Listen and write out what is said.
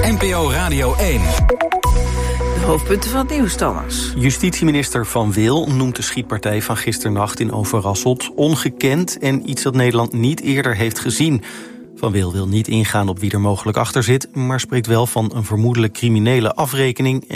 NPO Radio 1. De hoofdpunten van het nieuws, Thomas. Justitieminister Van Wil noemt de schietpartij van gisternacht in Overasselt ongekend en iets dat Nederland niet eerder heeft gezien. Van Wil niet ingaan op wie er mogelijk achter zit, maar spreekt wel van een vermoedelijk criminele afrekening